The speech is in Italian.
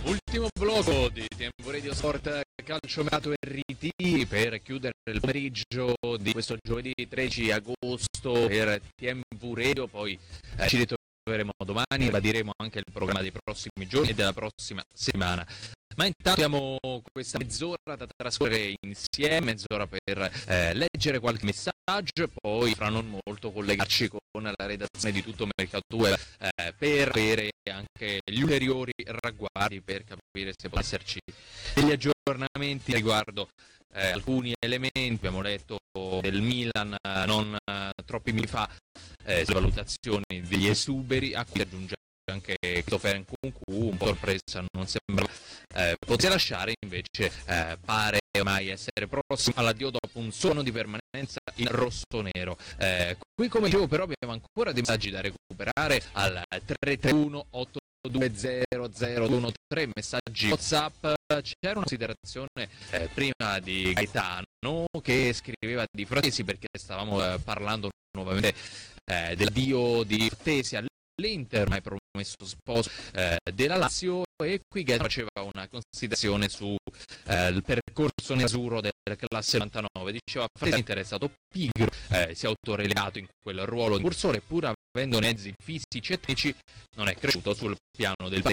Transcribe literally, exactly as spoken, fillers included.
Ultimo blocco di Tempo Radio Sport Calciomercato R T per chiudere il pomeriggio di questo giovedì tredici agosto per Tempo Radio, poi eh, ci ritroveremo domani e badiremo anche il programma dei prossimi giorni e della prossima settimana. Ma intanto abbiamo questa mezz'ora da trascorrere insieme, mezz'ora per eh, leggere qualche messaggio e poi fra non molto collegarci con la redazione di Tutto Mercato Web eh, per avere anche gli ulteriori ragguardi, per capire se può esserci degli aggiornamenti riguardo eh, alcuni elementi. Abbiamo letto del Milan eh, non eh, troppi minuti fa eh, sulle valutazioni degli esuberi, a cui aggiunge anche Christopher Nkunku, un po' sorpresa, non sembra eh, poter lasciare, invece eh, pare ormai essere prossimo all'addio dopo un sogno di permanenza in rosso-nero. Eh, qui, come dicevo, però abbiamo ancora dei messaggi da recuperare al tre tre uno otto due zero zero uno tre, messaggi WhatsApp. C'era una considerazione eh, prima di Gaetano che scriveva di Frattesi, perché stavamo eh, parlando nuovamente eh, dell'addio di Frattesi all'Inter, ma è promesso sposo eh, della Lazio, e qui Gaetano faceva una considerazione su eh, il percorso nerazzurro della classe novantanove. Diceva: Frattesi è stato pigro, eh, si è autorelegato in quel ruolo di cursore, pur avendo mezzi fisici e tecnici non è cresciuto sul piano del